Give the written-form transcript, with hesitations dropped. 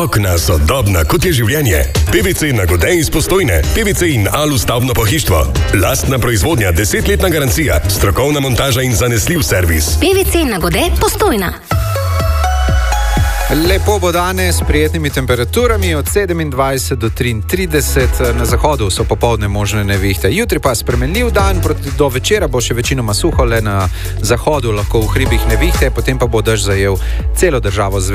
Okna sodobna, kot je življenje. PVC Nagode iz Postojne. PVC in Alu stavbno pohištvo. Lastna proizvodnja, 10-letna garancija, strokovna montaža in zanesljiv servis. PVC Nagode Postojna. Lepo bo danes s prijetnimi temperaturami od 27 do 33. Na zahodu so popoldne možne nevihte. Jutri pa spremenljiv dan, do večera bo še večinoma suho, le na zahodu lahko v hribih nevihte, potem pa bo dež zajel celo državo.